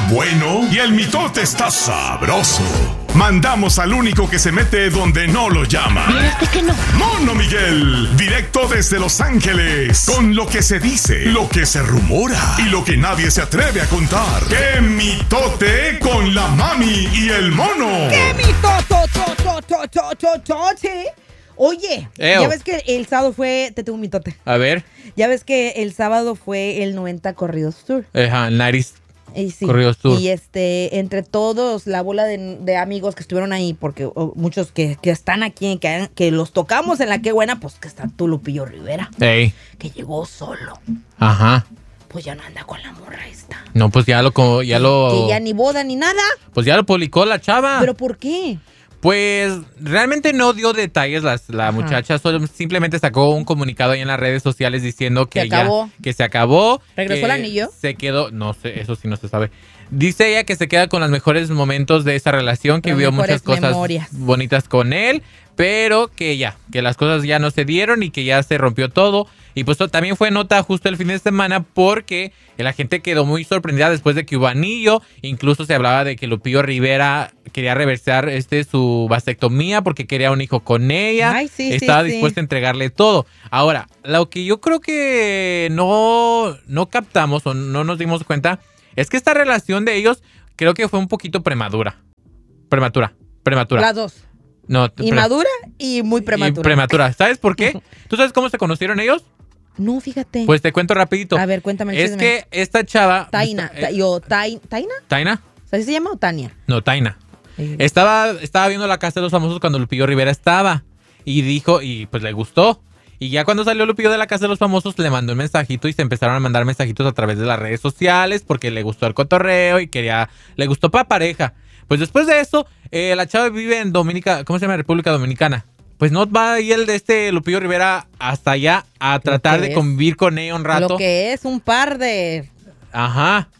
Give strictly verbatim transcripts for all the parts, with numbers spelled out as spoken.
bueno y el mitote está sabroso. Mandamos al único que se mete donde no lo llama. Fíjate que no. Mono Miguel, directo desde Los Ángeles, con lo que se dice, lo que se rumora y lo que nadie se atreve a contar. ¡Qué mitote con la mami y el mono! ¡Qué mitote! Oye, Eo. ya ves que el sábado fue... Te tengo un mitote. A ver. Ya ves que el sábado fue el noventa Corridos Tour. Ajá, Nariz. Y sí, Corridos Tour. y este, entre todos, la bola de, de amigos que estuvieron ahí, porque oh, muchos que, que están aquí, que, que los tocamos en la Qué Buena, pues que está tú, Lupillo Rivera, Ey. que llegó solo. Ajá. Pues ya no anda con la morra esta. No, pues ya lo... como- ya lo Que ya ni boda ni nada. Pues ya lo publicó la chava. ¿Pero por qué? Pues realmente no dio detalles las, la Ajá. muchacha, solo simplemente sacó un comunicado ahí en las redes sociales diciendo que Se ya acabó. que se acabó. ¿Regresó que el anillo? Se quedó, no sé, eso sí no se sabe. Dice ella que se queda con los mejores momentos de esa relación, que Las vio mejores muchas cosas memorias. bonitas con él, pero que ya, que las cosas ya no se dieron y que ya se rompió todo. Y pues también fue nota justo el fin de semana porque la gente quedó muy sorprendida después de que hubo anillo. Incluso se hablaba de que Lupillo Rivera quería reversar este su vasectomía porque quería un hijo con ella. Ay, sí, sí, Estaba sí. dispuesta a entregarle todo. Ahora, lo que yo creo que no, no captamos o no nos dimos cuenta es que esta relación de ellos creo que fue un poquito prematura. Prematura. Prematura. Las dos. No, pre- Inmadura y muy prematura. y prematura. ¿Sabes por qué? ¿Tú sabes cómo se conocieron ellos? No, fíjate. Pues te cuento rapidito. A ver, cuéntame el Es chisme. que esta chava... Taina. eh, Ta- yo, Tai- ¿Taina? ¿Taina? ¿Así se llama o Tania? No, Taina. Eh, Estaba, estaba viendo La Casa de los Famosos cuando Lupillo Rivera estaba. Y dijo, y pues le gustó. Y ya cuando salió Lupillo de La Casa de los Famosos, le mandó un mensajito y se empezaron a mandar mensajitos a través de las redes sociales porque le gustó el cotorreo y quería, le gustó para pareja. Pues después de eso, eh, la chava vive en Dominica, ¿cómo se llama? República Dominicana. Pues no va a ir el de este Lupillo Rivera hasta allá a tratar que de es. convivir con ella un rato. Lo que es un par de... Ajá.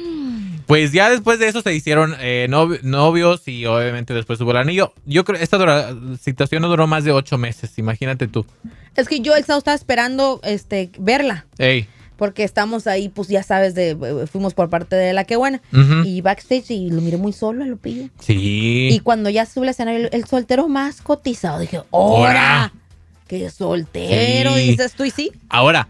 Pues ya después de eso se hicieron eh, novi- novios y obviamente después hubo el anillo. Yo creo que esta dura- situación no duró más de ocho meses, imagínate tú. Es que yo el sábado estaba esperando este, verla. Ey. Porque estamos ahí, pues ya sabes, de eh, fuimos por parte de la Qué Buena. Ujú. Y backstage y lo miré muy solo a Lupillo. Sí. Y cuando ya sube al escenario, el, el soltero más cotizado, dije, ¡hora! ¡Qué soltero! Sí. Dices tú y sí. Ahora,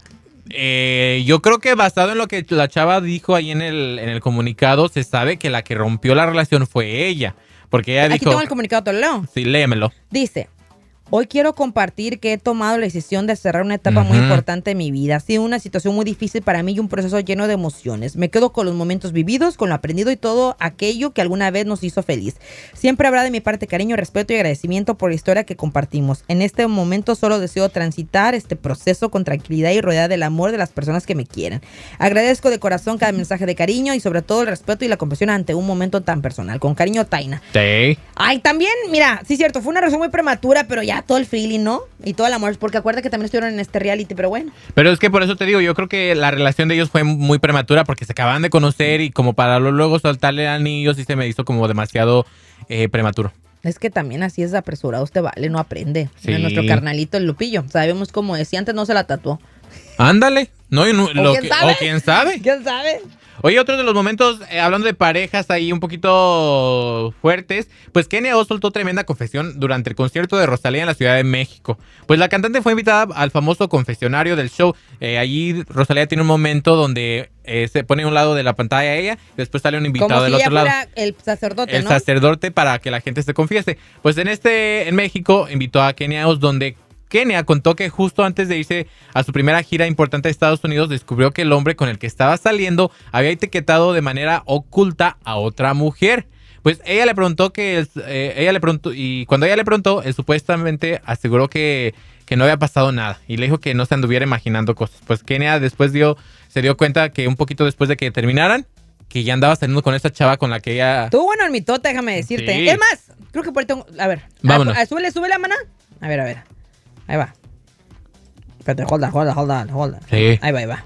eh, yo creo que basado en lo que la chava dijo ahí en el, en el comunicado, se sabe que la que rompió la relación fue ella. Porque ella Aquí dijo... tengo el comunicado, te lo leo. Sí, léemelo. Dice, hoy quiero compartir que he tomado la decisión de cerrar una etapa muy Ujú. importante en mi vida. Ha sido una situación muy difícil para mí y un proceso lleno de emociones. Me quedo con los momentos vividos, con lo aprendido y todo aquello que alguna vez nos hizo feliz. Siempre habrá de mi parte cariño, respeto y agradecimiento por la historia que compartimos. En este momento solo deseo transitar este proceso con tranquilidad y rodeada del amor de las personas que me quieren. Agradezco de corazón cada mensaje de cariño y sobre todo el respeto y la comprensión ante un momento tan personal. Con cariño, Taina. Sí. Ay, también, mira, sí es cierto, fue una relación muy prematura, pero ya todo el feeling, ¿no? Y todo el amor, porque acuérdate que también estuvieron en este reality, pero bueno. Pero es que por eso te digo, yo creo que la relación de ellos fue muy prematura porque se acaban de conocer y como para luego soltarle el anillo sí se me hizo como demasiado eh, prematuro. Es que también así es apresurado, usted vale, no aprende. Sí. Mira, nuestro carnalito, el Lupillo, sabemos cómo decía, antes no se la tatuó. Ándale. No, y no- lo quién que- sabe? o quién sabe. ¿Quién sabe? Oye, otro de los momentos, eh, hablando de parejas ahí un poquito fuertes, pues Kenia O soltó tremenda confesión durante el concierto de Rosalía en la Ciudad de México. Pues la cantante fue invitada al famoso confesionario del show. Eh, allí Rosalía tiene un momento donde eh, se pone a un lado de la pantalla ella, y después sale un invitado Como del si ella otro lado. fuera el sacerdote, El ¿no? sacerdote para que la gente se confiese. Pues en este, en México, invitó a Kenia Os, donde Kenia contó que justo antes de irse a su primera gira importante a Estados Unidos, descubrió que el hombre con el que estaba saliendo había etiquetado de manera oculta a otra mujer. Pues ella le preguntó que, el- eh, ella le preguntó, y cuando ella le preguntó, él supuestamente aseguró que, que no había pasado nada, y le dijo que no se anduviera imaginando cosas. Pues Kenia después dio, se dio cuenta que un poquito después de que terminaran, que ya andaba saliendo con esa chava con la que ella... Tú, bueno, el mitote, déjame decirte. Sí. Es más, creo que por ahí tengo... A ver. Vámonos. A, a, súbele, súbele, maná. A ver, a ver. Ahí va. Espérate, hold on, hold on, hold on, hold on. Sí. Ahí va, ahí va.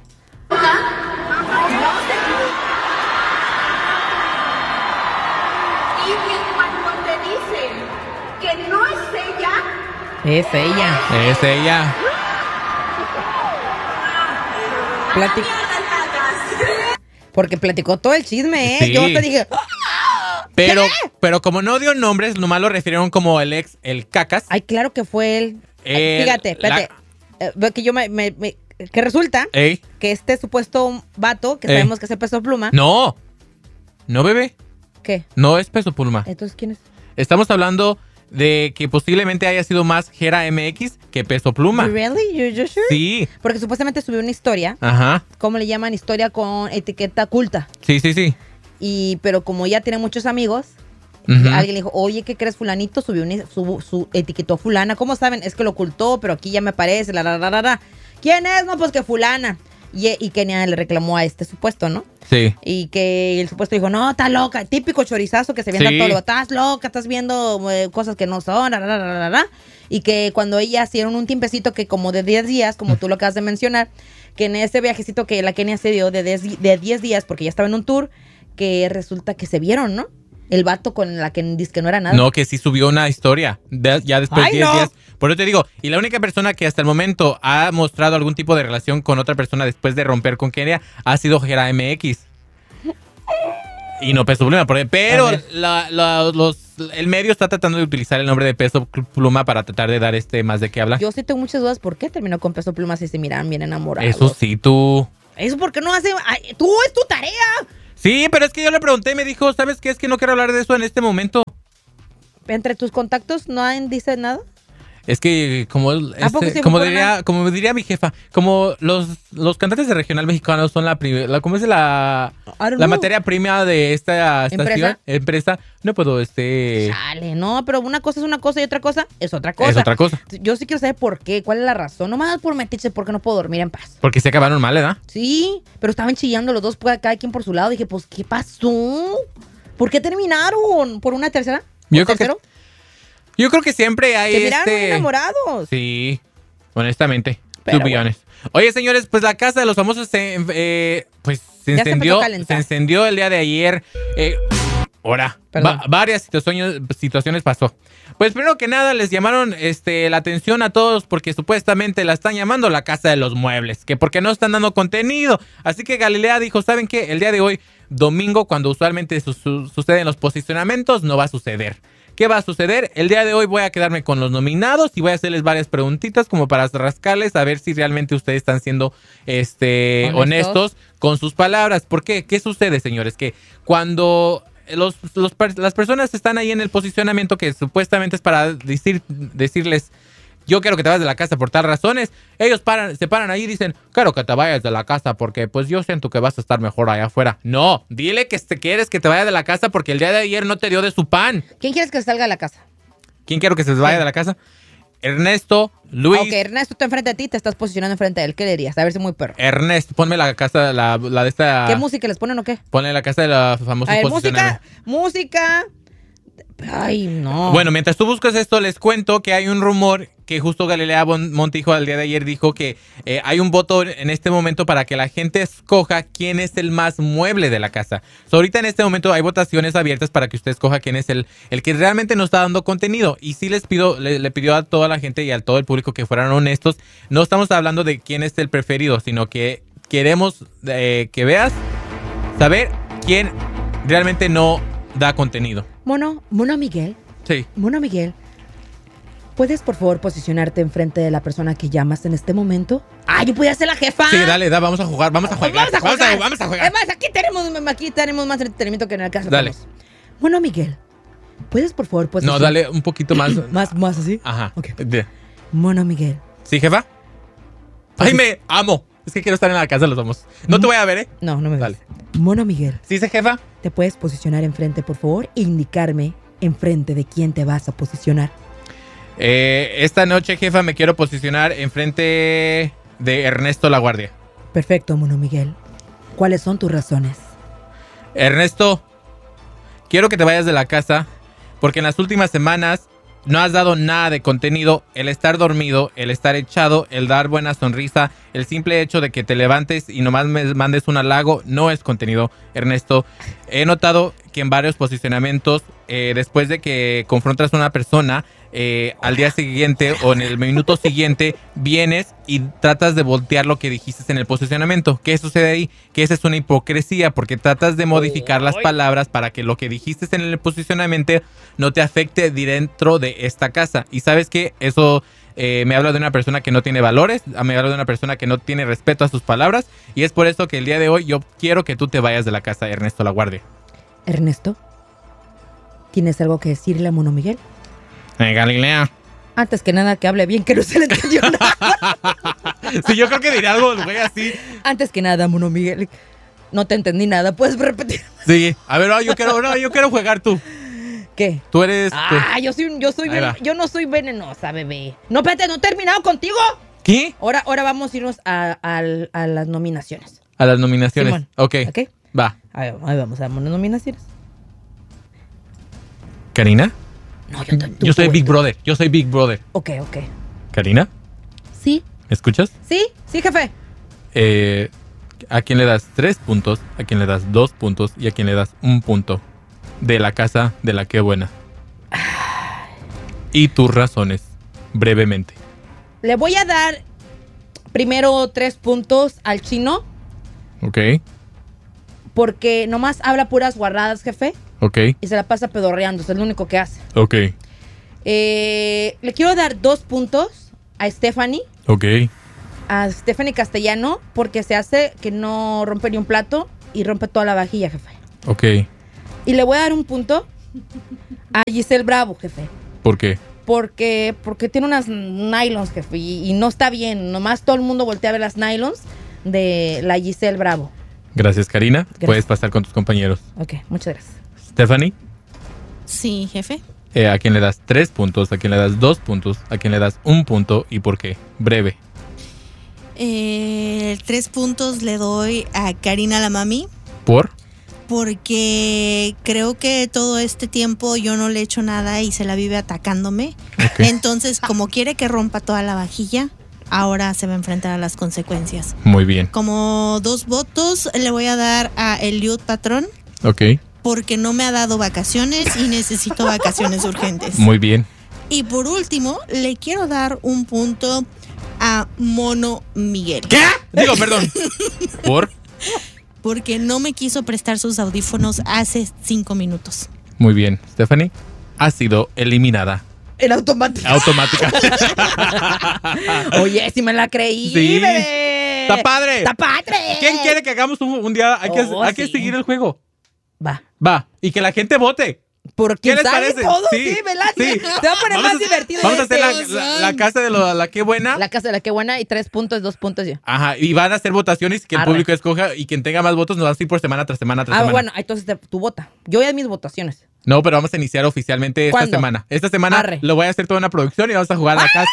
Y que cuando te dicen que no es ella, Es ella. Es ella. Plati- Porque platicó todo el chisme, ¿eh? Sí. Yo te dije... Pero, ¿Qué? pero como no dio nombres, nomás lo refirieron como el ex, el Cacas. Ay, claro que fue él. El- Fíjate, espérate. Eh, ve que yo me, me- me- que resulta Ey, que este supuesto vato, que Ey. sabemos que es el Peso Pluma. no, no, bebé, ¿Qué? no es Peso Pluma. Entonces, ¿quién es? Estamos hablando de que posiblemente haya sido más Jera M X que Peso Pluma. ¿Really? You, you sure? Sí, Porque supuestamente subió una historia, ajá, ¿cómo le llaman? Historia con etiqueta culta. sí, sí, sí. Y, pero como ya tiene muchos amigos, Ujú. alguien le dijo, oye, ¿qué crees? Fulanito subió una, su, su etiquetó fulana. ¿Cómo saben? Es que lo ocultó, pero aquí ya me aparece, la, la, la, la, la. ¿Quién es? No, pues que fulana. Y, y Kenia le reclamó a este supuesto, ¿no? Sí. Y que el supuesto dijo, no, está loca. Típico chorizazo que se viene Sí. todo. Lo, estás loca, estás viendo eh, cosas que no son. La, la, la, la, la, la. Y que cuando ella hicieron un tiempecito que como de diez días, como tú lo acabas de mencionar, que en ese viajecito que la Kenia se dio de diez, di- de diez días, porque ya estaba en un tour, que resulta que se vieron, ¿no? El vato con la que dice que no era nada. No, que sí subió una historia. de- ya después de ¡Ay, diez no! días. Por eso te digo, y la única persona que hasta el momento ha mostrado algún tipo de relación con otra persona después de romper con Kenia ha sido Jera M X. Y no Peso Pluma, porque- pero A ver. la- la- los, el medio está tratando de utilizar el nombre de Peso Pluma para tratar de dar este más de qué hablar. Yo sí tengo muchas dudas por qué terminó con Peso Pluma si se miraban bien enamorados. Eso sí, tú. Eso porque no hace... Ay, tú, es tu tarea. Sí, pero es que yo le pregunté y me dijo, ¿sabes qué? Es que no quiero hablar de eso en este momento. Entre tus contactos no hay- dice nada. Es que como ¿A poco este, sí como fue diría una- como diría mi jefa, como los los cantantes de regional mexicano son la pri- la ¿cómo es la I don't la know. materia prima de esta estación, ¿Empresa? empresa, no puedo este Chale, no, pero una cosa es una cosa y otra cosa es otra cosa. es otra cosa, Yo sí quiero saber por qué, cuál es la razón. No más por metiche, porque no puedo dormir en paz. porque se acabaron mal, ¿verdad? Sí, pero estaban chillando los dos, pues, cada quien por su lado. Dije, pues, ¿qué pasó? ¿Por qué terminaron? ¿Por una tercera? Yo ¿Por creo que- tercero? Yo creo que siempre hay Se miraron muy este enamorados. Sí, honestamente. Pero Two billones. Oye, señores, pues la casa de los famosos se, eh, pues se Ya se empezó encendió, a se, calentar. encendió el día de ayer. Eh, ahora, Perdón. va- varias situaciones, situaciones pasó. Pues primero que nada les llamaron este, la atención a todos porque supuestamente la están llamando la casa de los muebles, que porque no están dando contenido. Así que Galilea dijo, ¿saben qué? El día de hoy, domingo, cuando usualmente su- su- suceden los posicionamientos, no va a suceder. ¿Qué va a suceder? El día de hoy voy a quedarme con los nominados y voy a hacerles varias preguntitas como para rascarles a ver si realmente ustedes están siendo este, Honestos. honestos con sus palabras. ¿Por qué? ¿Qué sucede, señores? Que cuando los, los per- las personas están ahí en el posicionamiento que supuestamente es para decir, decirles yo quiero que te vayas de la casa por tal razones, ellos paran, se paran ahí y dicen, quiero que te vayas de la casa porque pues yo siento que vas a estar mejor allá afuera. No, dile que te quieres que te vayas de la casa porque el día de ayer no te dio de su pan. ¿Quién quieres que salga de la casa? ¿Quién quiero que se vaya Sí. de la casa? Ernesto, Luis. Ah, ok, Ernesto está enfrente de ti, te estás posicionando enfrente de él. ¿Qué le dirías? A ver si es muy perro. Ernesto, ponme la casa, la, la de esta... ¿Qué música les ponen o qué? Ponle la casa de la famosa A ver, posicionamiento. música, música. Ay, no. Bueno, mientras tú buscas esto, les cuento que hay un rumor que justo Galilea Bon- Montijo al día de ayer dijo que eh, hay un voto en este momento para que la gente escoja quién es el más mueble de la casa. So, ahorita en este momento hay votaciones abiertas para que usted escoja quién es el, el que realmente nos está dando contenido. Y sí les pido, le, le pidió a toda la gente y a todo el público que fueran honestos. No estamos hablando de quién es el preferido, sino que queremos eh, que veas, saber quién realmente no da contenido. Mono, Mono Miguel, Sí. Mono Miguel, ¿puedes por favor posicionarte enfrente de la persona que llamas en este momento? ¡Ah, yo podía ser la jefa! Sí, dale, da, vamos a jugar, vamos a jugar. Vamos a jugar. Vamos a jugar. Además, aquí tenemos, aquí tenemos más entretenimiento que en el caso. Dale. Mono Miguel, ¿puedes por favor No, posicionarte? dale un poquito más. Más, más así. Ajá. Ok. De- Mono Miguel. ¿Sí, jefa? Ay, me amo. Es que quiero estar en la casa de los famosos. No te voy a ver, ¿eh? No, no me Dale. ves. Mono Miguel, ¿Sí, sí, jefa? ¿te puedes posicionar enfrente, por favor? E indicarme enfrente de quién te vas a posicionar. Eh, esta noche, jefa, me quiero posicionar enfrente de Ernesto La Guardia. Perfecto, Mono Miguel. ¿Cuáles son tus razones? Ernesto, quiero que te vayas de la casa porque en las últimas semanas no has dado nada de contenido. El estar dormido, el estar echado, el dar buena sonrisa, el simple hecho de que te levantes y nomás me mandes un halago no es contenido, Ernesto. He notado que en varios posicionamientos, eh, después de que confrontas a una persona, eh, al día siguiente o en el minuto siguiente vienes y tratas de voltear lo que dijiste en el posicionamiento. ¿Qué sucede ahí? Que esa es una hipocresía porque tratas de modificar las palabras para que lo que dijiste en el posicionamiento no te afecte dentro de esta casa. Y ¿sabes qué? Eso eh, me habla de una persona que no tiene valores, me habla de una persona que no tiene respeto a sus palabras y es por eso que el día de hoy yo quiero que tú te vayas de la casa, Ernesto Laguardia. Ernesto, ¿tienes algo que decirle a Mono Miguel? En Galilea. Antes que nada, que hable bien, que no se le entendió nada. Sí, yo creo que diré algo, güey, así. Antes que nada, Mono Miguel, no te entendí nada. ¿Puedes repetir? Sí. A ver, no, yo quiero, no, yo quiero jugar tú. ¿Qué? Tú eres... Ah, tú. yo soy, yo soy, ven, yo no soy venenosa, bebé. No, espérate, no he terminado contigo. ¿Qué? Ahora, ahora vamos a irnos a, a, a las nominaciones. A las nominaciones. Simón. Ok. ¿Ok? Va. A ver, ahí vamos a las nominaciones. ¿Karina? No, yo, tú, Yo soy tú, Big tú. Brother. Yo soy Big Brother. Ok, ok. ¿Karina? Sí, ¿Me escuchas? sí, sí, jefe. Eh, ¿A quién le das tres puntos? ¿A quién le das dos puntos? ¿Y a quién le das un punto? De la casa de la que buena. Y tus razones, brevemente. Le voy a dar primero tres puntos al chino Ok, porque nomás habla puras guarradas, jefe, ok, y se la pasa pedorreando, es lo único que hace. ok, Eh, le quiero dar dos puntos a Stephanie, ok. a Stephanie Castellano, porque se hace que no rompe ni un plato y rompe toda la vajilla, jefe. Ok. Y le voy a dar un punto a Giselle Bravo, jefe. ¿Por qué? Porque, porque tiene unas nylons, jefe, y, y no está bien. Nomás todo el mundo voltea a ver las nylons de la Giselle Bravo. Gracias, Karina. Gracias. Puedes pasar con tus compañeros. Ok, muchas gracias. Stephanie, Sí, jefe. eh, ¿a quién le das tres puntos? ¿A quién le das dos puntos? ¿A quién le das un punto? ¿Y por qué? Breve. Eh, tres puntos le doy a Karina la mami ¿Por? porque creo que todo este tiempo yo no le he hecho nada y se la vive atacándome. Ok. Entonces, como quiere que rompa toda la vajilla, ahora se va a enfrentar a las consecuencias. Muy bien. Como dos votos le voy a dar a Eliud Patrón Ok. porque no me ha dado vacaciones y necesito vacaciones urgentes. Muy bien. Y por último, le quiero dar un punto a Mono Miguel. ¿Qué? Digo, perdón. ¿Por? Porque no me quiso prestar sus audífonos hace cinco minutos. Muy bien. Stephanie, has sido eliminada. El automático. Automática. Oye, si me la creí, Sí. bebé. ¡Está padre! ¡Está padre! ¿Quién quiere que hagamos un, un día? Hay que, Oh, hay que sí. seguir el juego. Va. Va. Y que la gente vote. ¿Por ¿Qué quién les sabe parece? todo? Sí, Sí, me late. sí. Se va a poner Vamos más a- divertido. Vamos a hacer la, este. la- la casa de lo, la que buena. La casa de la que buena y tres puntos, dos puntos ya. Ajá. Y van a hacer votaciones que el Arre. público escoja y quien tenga más votos nos va a ir por semana tras semana tras Ah, semana. bueno, entonces te- tu vota. Yo ya mis votaciones. No, pero vamos a iniciar oficialmente esta ¿Cuándo? semana. Esta semana Arre. lo voy a hacer toda una producción y vamos a jugar a la casa.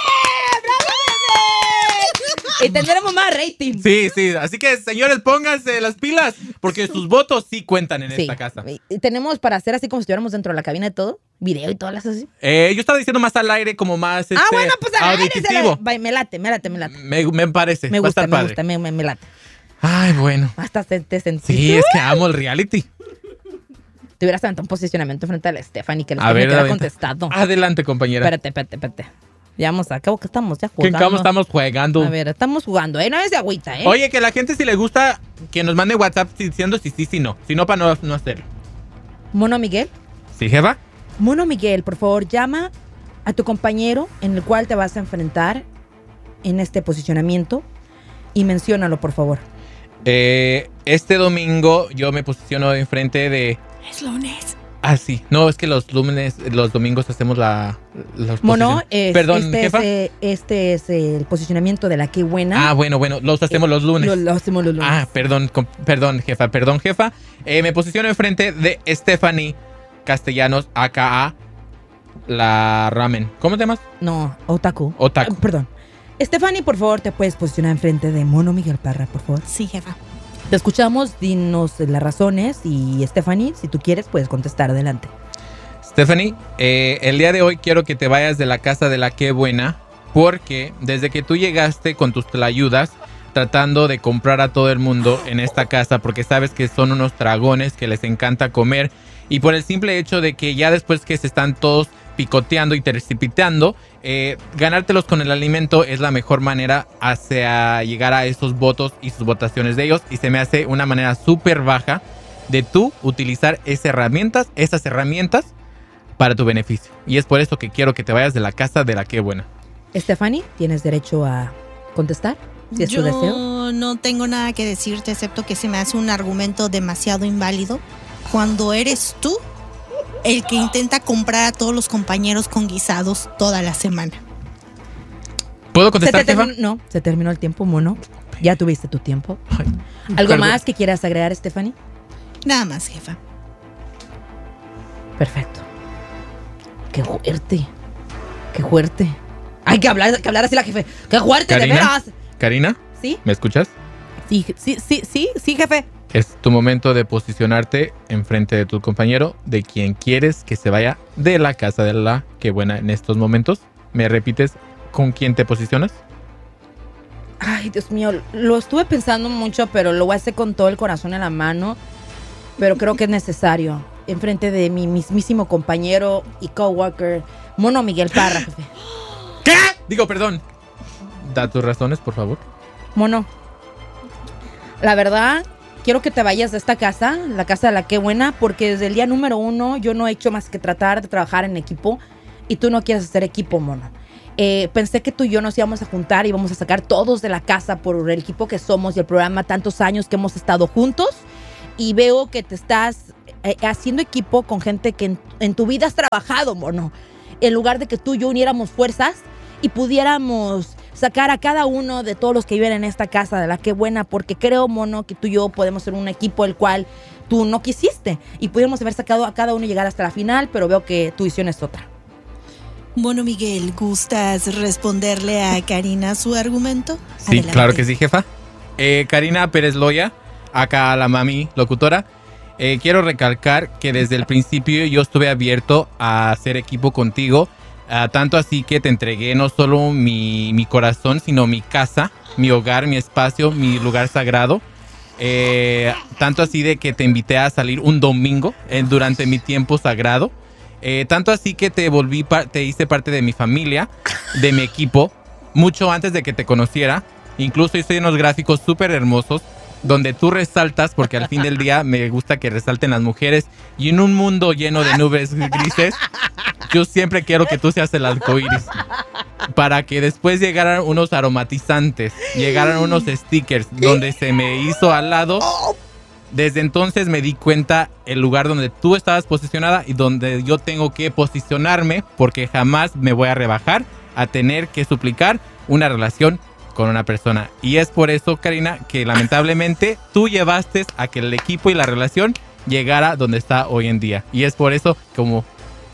Y tendremos más rating. Sí, sí. Así que, señores, pónganse las pilas porque sus votos sí cuentan en Sí. esta casa. Y- y tenemos para hacer así como si estuviéramos dentro de la cabina de todo. Video y todas las así. Eh, yo estaba diciendo más al aire, como más este, ah, bueno, pues agárrense. auditivo. Va, Me late, me late, me late. Me, me parece. Me va a gusta, estar me padre. gusta, me, me, me late. Ay, bueno. Hasta te, te sentí. Sí, es que amo el reality. Te hubieras aventado un posicionamiento frente a la Stephanie que la A Stephanie ver, te hubiera avienta. contestado. Adelante, compañera. Espérate, espérate, espérate. Ya vamos a cabo que estamos ya ¿Qué jugando. cómo estamos jugando? A ver, estamos jugando, ¿eh? No es de agüita, ¿eh? Oye, que la gente si le gusta, que nos mande WhatsApp diciendo si sí, si no. Si no, para no, no hacerlo. Mono Miguel. ¿Sí, Jeva? Mono Miguel, por favor, llama a tu compañero en el cual te vas a enfrentar en este posicionamiento y menciónalo, por favor. Eh, este domingo yo me posiciono enfrente de... Es lunes. Ah, sí. No, es que los lunes, los domingos hacemos la... los Mono, posicion- es- Perdón, este, jefa. es, eh, este es el posicionamiento de la que buena. Ah, bueno, bueno, los hacemos los lunes. Lo, lo hacemos los lunes. Ah, perdón, com- perdón, jefa, perdón, jefa. Eh, me posiciono enfrente de Stephanie Castellanos, aka la ramen. ¿Cómo te llamas? No, Otaku. Otaku. Ah, perdón. Stephanie, por favor, te puedes posicionar enfrente de Mono Miguel Parra, por favor. Sí, jefa. Te escuchamos, dinos las razones y Stephanie, si tú quieres, puedes contestar. Adelante. Stephanie, eh, el día de hoy quiero que te vayas de la casa de la que buena, porque desde que tú llegaste con tus tlayudas, tratando de comprar a todo el mundo en esta casa, porque sabes que son unos dragones que les encanta comer, y por el simple hecho de que ya después que se están todos picoteando y precipitando, eh, ganártelos con el alimento es la mejor manera hacia llegar a esos votos y sus votaciones de ellos. Y se me hace una manera súper baja de tú utilizar esas herramientas, esas herramientas para tu beneficio. Y es por eso que quiero que te vayas de la casa de la que buena. Stephanie, ¿tienes derecho a contestar? Si es Yo tu deseo. no tengo nada que decirte excepto que se me hace un argumento demasiado inválido cuando eres tú el que intenta comprar a todos los compañeros con guisados toda la semana. ¿Puedo ¿Se contestar, te jefa? terminó- no, se terminó el tiempo, mono. Ya tuviste tu tiempo. Ay, ¿Algo perdón. más que quieras agregar, Stephanie? Nada más, jefa. Perfecto. Qué fuerte. Qué fuerte. Hay que hablar, que hablar así la jefe. Qué fuerte, de ¿Karina? veras. Karina, ¿Sí? ¿me escuchas? Sí, sí, sí, sí, sí, jefe. Es tu momento de posicionarte enfrente de tu compañero, de quien quieres que se vaya de la casa de la que buena en estos momentos. ¿Me repites con quién te posicionas? Ay, Dios mío, lo estuve pensando mucho, pero lo voy a hacer con todo el corazón en la mano. Pero creo que es necesario. Enfrente de mi mismísimo compañero y coworker, Mono Miguel Parra, jefe. ¿Qué? Digo, perdón. Da tus razones, por favor. Mono, la verdad, quiero que te vayas de esta casa, la casa de la que buena, porque desde el día número uno yo no he hecho más que tratar de trabajar en equipo y tú no quieres hacer equipo, Mono. Eh, pensé que tú y yo nos íbamos a juntar y íbamos a sacar todos de la casa por el equipo que somos y el programa, tantos años que hemos estado juntos, y veo que te estás eh, haciendo equipo con gente que en, en tu vida has trabajado, Mono. En lugar de que tú y yo uniéramos fuerzas y pudiéramos sacar a cada uno de todos los que viven en esta casa de la que buena, porque creo, Mono, que tú y yo podemos ser un equipo el cual tú no quisiste y pudiéramos haber sacado a cada uno y llegar hasta la final, pero veo que tu visión es otra. Bueno, Miguel, ¿gustas responderle a Karina su argumento? Sí, Adelante. claro que sí, jefa. Eh, Karina Pérez Loya, acá la mami locutora. Eh, quiero recalcar que desde el principio yo estuve abierto a hacer equipo contigo. Uh, tanto así que te entregué no solo mi, mi corazón, sino mi casa, mi hogar, mi espacio, mi lugar sagrado. Eh, tanto así de que te invité a salir un domingo eh, durante mi tiempo sagrado. Eh, tanto así que te volví, par- te hice parte de mi familia, de mi equipo, mucho antes de que te conociera. Incluso hice unos gráficos súper hermosos donde tú resaltas, porque al fin del día me gusta que resalten las mujeres. Y en un mundo lleno de nubes grises, yo siempre quiero que tú seas el arcoíris. Para que después llegaran unos aromatizantes, llegaran unos stickers donde se me hizo al lado. Desde entonces me di cuenta el lugar donde tú estabas posicionada y donde yo tengo que posicionarme, porque jamás me voy a rebajar a tener que suplicar una relación con una persona. Y es por eso, Karina, que lamentablemente tú llevaste a que el equipo y la relación llegara donde está hoy en día. Y es por eso como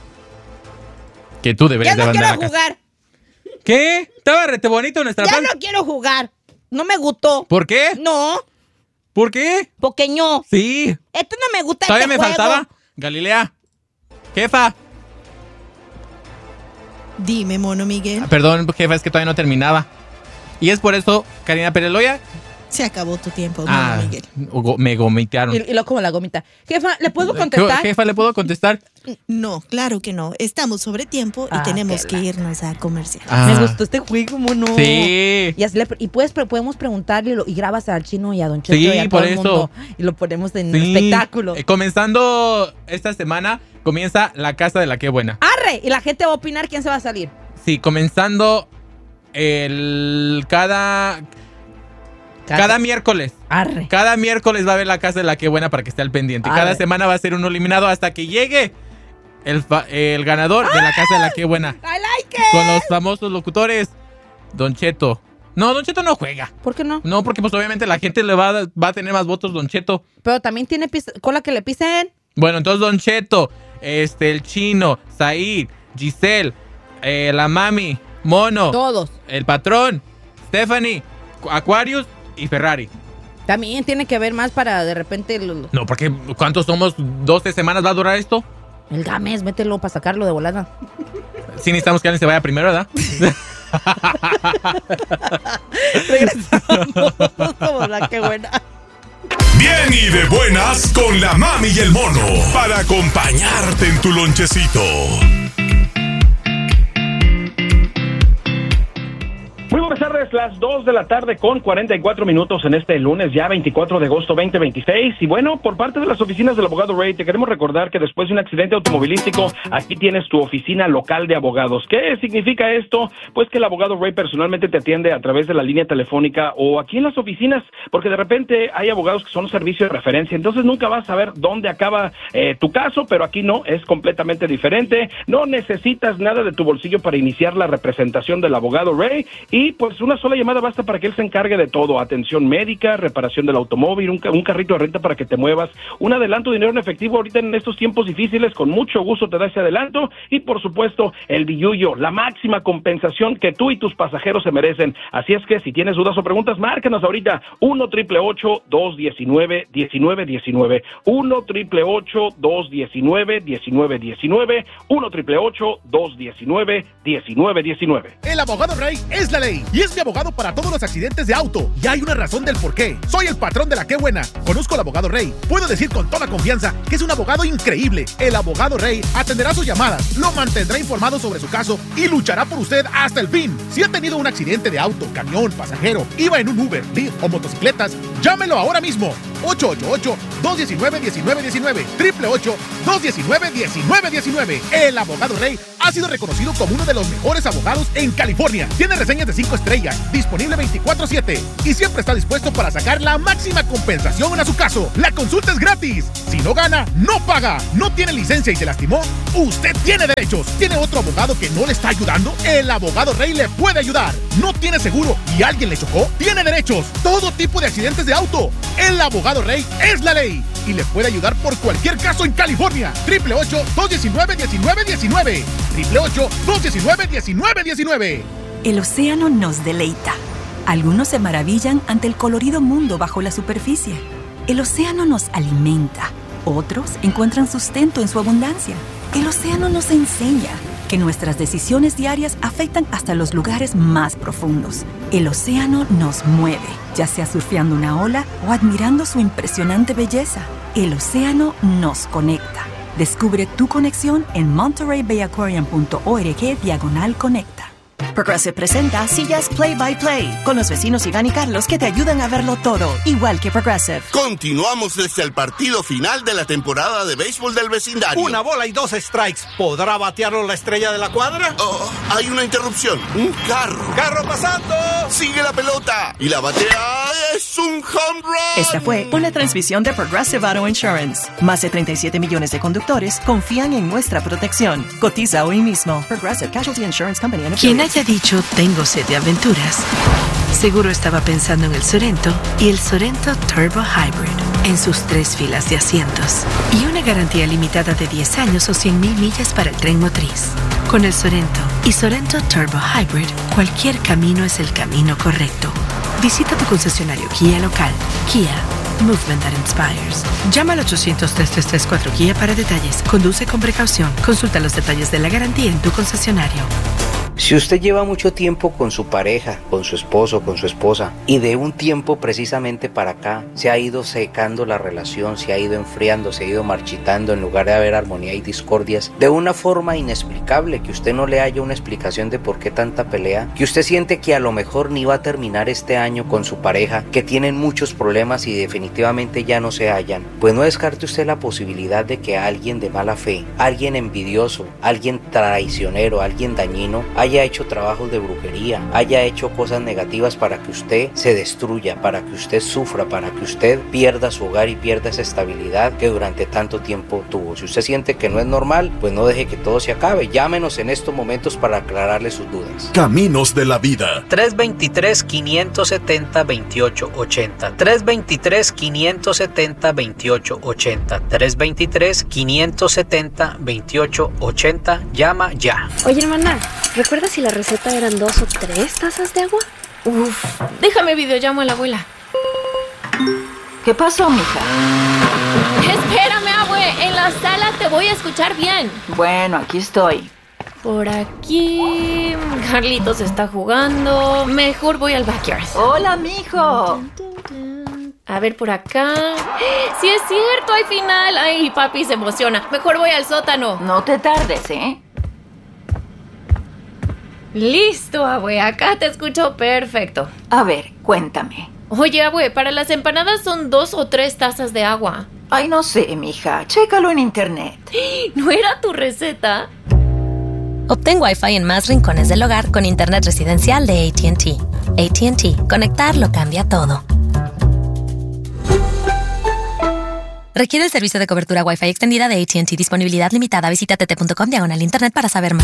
que tú deberías Ya de no quiero abandonar la casa. jugar. ¿Qué? Estaba rete bonito nuestra Ya plan. no quiero jugar. No me gustó. ¿Por qué? No, ¿Por qué? pequeño. Sí. Esto no me gusta. Todavía este me juego. faltaba. Galilea. Jefa. Dime, Mono Miguel. Ah, Perdón, jefa, es que todavía no terminaba. Y es por eso, Karina Pérez Loya. Se acabó tu tiempo, Mono Ah, Miguel. go- me gomitearon. Y, y luego como la gomita. Jefa, ¿le puedo contestar? Jefa, ¿le puedo contestar? No, claro que no. Estamos sobre tiempo y Ah, tenemos que que la- irnos a comercial. Ah, Me gustó este juego, mono. Sí. Y, así le- y puedes, pre- podemos preguntarle y, lo- y grabas al chino y a Don Cheto Sí, y a por todo el eso. mundo. Y lo ponemos en Sí. espectáculo. Eh, comenzando esta semana, comienza La Casa de la Que Buena. ¡Arre! Y la gente va a opinar quién se va a salir. Sí, comenzando el cada cada miércoles. Arre. Cada miércoles va a haber La Casa de la Que Buena para que esté al pendiente. Arre. Cada semana va a ser uno eliminado hasta que llegue el, fa- el ganador de La Casa de la Que Buena. I like it. Con los famosos locutores. Don Cheto. No, Don Cheto no juega. ¿Por qué no? No, porque pues obviamente la gente le va a, va a tener más votos Don Cheto. Pero también tiene pis- cola que le pisen. Bueno, entonces Don Cheto, este, el Chino, Said, Giselle, eh, la Mami, Mono, Todos. el Patrón, Stephanie, Aquarius y Ferrari. También tiene que ver más para de repente el, No, porque ¿cuántos somos? ¿doce semanas va a durar esto? el games, mételo para sacarlo de volada. Sí necesitamos que alguien se vaya primero, ¿verdad? Regresamos. Como la que buena. Bien y de buenas con la mami y el mono para acompañarte en tu lonchecito. es las dos de la tarde con cuarenta y cuatro minutos en este lunes ya veinticuatro de agosto veinte veintiséis. Y bueno, por parte de las oficinas del abogado Ray, te queremos recordar que después de un accidente automovilístico, aquí tienes tu oficina local de abogados. ¿Qué significa esto? Pues que el abogado Ray personalmente te atiende a través de la línea telefónica o aquí en las oficinas, porque de repente hay abogados que son servicio de referencia, entonces nunca vas a saber dónde acaba eh, tu caso, pero aquí no, es completamente diferente. No necesitas nada de tu bolsillo para iniciar la representación del abogado Ray y pues una sola llamada basta para que él se encargue de todo: atención médica, reparación del automóvil, un, ca- un carrito de renta para que te muevas, un adelanto de dinero en efectivo ahorita en estos tiempos difíciles, con mucho gusto te da ese adelanto y por supuesto el billullo, la máxima compensación que tú y tus pasajeros se merecen. Así es que si tienes dudas o preguntas, márcanos ahorita uno triple ocho dos diecinueve diecinueve diecinueve, uno triple ocho dos diecinueve diecinueve diecinueve, uno triple ocho dos diecinueve diecinueve diecinueve. El abogado Ray es la ley y es mi abogado para todos los accidentes de auto. Y hay una razón del por qué. Soy el patrón de la Qué Buena. Conozco al abogado Ray. Puedo decir con toda confianza que es un abogado increíble. El abogado Ray atenderá sus llamadas, lo mantendrá informado sobre su caso y luchará por usted hasta el fin. Si ha tenido un accidente de auto, camión, pasajero, iba en un Uber, Lyft o motocicletas, llámelo ahora mismo. ocho ocho ocho dos diecinueve diecinueve diecinueve, ocho ocho ocho dos diecinueve diecinueve diecinueve. El abogado Ray ha sido reconocido como uno de los mejores abogados en California. Tiene reseñas de cinco estrellas, disponible veinticuatro siete y siempre está dispuesto para sacar la máxima compensación a su caso. La consulta es gratis. Si no gana, no paga. No tiene licencia y se lastimó, usted tiene derechos. ¿Tiene otro abogado que no le está ayudando? El abogado Ray le puede ayudar. ¿No tiene seguro y alguien le chocó? Tiene derechos. Todo tipo de accidentes de auto. El abogado Ray es la ley y le puede ayudar por cualquier caso en California. ocho ocho ocho dos diecinueve diecinueve diecinueve, ocho ocho ocho dos diecinueve diecinueve diecinueve. El océano nos deleita. Algunos se maravillan ante el colorido mundo bajo la superficie. El océano nos alimenta. Otros encuentran sustento en su abundancia. El océano nos enseña que nuestras decisiones diarias afectan hasta los lugares más profundos. El océano nos mueve, ya sea surfeando una ola o admirando su impresionante belleza. El océano nos conecta. Descubre tu conexión en monterey bay aquarium punto org diagonal conecta. Progressive presenta Sillas Play by Play con los vecinos Iván y Carlos que te ayudan a verlo todo, igual que Progressive. Continuamos desde el partido final de la temporada de béisbol del vecindario. Una bola y dos strikes. ¿Podrá batearlo la estrella de la cuadra? Oh, hay una interrupción. Un carro. ¡Carro pasando! Sigue la pelota. Y la batea es un home run. Esta fue una transmisión de Progressive Auto Insurance. Más de treinta y siete millones de conductores confían en nuestra protección. Cotiza hoy mismo. Progressive Casualty Insurance Company. Quien haya dicho tengo sed de aventuras, seguro estaba pensando en el Sorento y el Sorento Turbo Hybrid en sus tres filas de asientos y una garantía limitada de diez años o cien mil millas para el tren motriz. Con el Sorento y Sorento Turbo Hybrid, cualquier camino es el camino correcto. Visita tu concesionario Kia local. Kia, movement that inspires. Llama al ochocientos, tres tres tres, cuatro Kia para detalles. Conduce con precaución. Consulta los detalles de la garantía en tu concesionario. Si usted lleva mucho tiempo con su pareja, con su esposo, con su esposa, y de un tiempo precisamente para acá se ha ido secando la relación, se ha ido enfriando, se ha ido marchitando, en lugar de haber armonía y discordias, de una forma inexplicable, que usted no le haya una explicación de por qué tanta pelea, que usted siente que a lo mejor ni va a terminar este año con su pareja, que tienen muchos problemas y definitivamente ya no se hallan, pues no descarte usted la posibilidad de que alguien de mala fe, alguien envidioso, alguien traicionero, alguien dañino, haya hecho trabajos de brujería, haya hecho cosas negativas para que usted se destruya, para que usted sufra, para que usted pierda su hogar y pierda esa estabilidad que durante tanto tiempo tuvo. Si usted siente que no es normal, pues no deje que todo se acabe. Llámenos en estos momentos para aclararle sus dudas. Caminos de la vida. tres dos tres, cinco siete cero, veintiocho ochenta. tres dos tres, cinco siete cero, veintiocho ochenta. tres dos tres, cinco siete cero, veintiocho ochenta. Llama ya. Oye, hermana, ¿recuerdas si la receta eran dos o tres tazas de agua? Uf, déjame videollamo a la abuela. ¿Qué pasó, mija? Espérame, abue, en la sala te voy a escuchar bien. Bueno, aquí estoy. Por aquí... Carlitos está jugando. Mejor voy al backyard. Hola, mijo. A ver, por acá... ¡Sí es cierto! ¡Hay final! ¡Ay, papi se emociona! Mejor voy al sótano. No te tardes, ¿eh? Listo, abue, acá te escucho perfecto. A ver, cuéntame. Oye, abue, para las empanadas son dos o tres tazas de agua. Ay, no sé, mija. Chécalo en internet. ¿No era tu receta? Obtén Wi-Fi en más rincones del hogar con internet residencial de A T and T. A T and T. Conectar lo cambia todo. Requiere el servicio de cobertura Wi-Fi extendida de A T and T. Disponibilidad limitada. Visita tt punto com diagonal internet para saber más.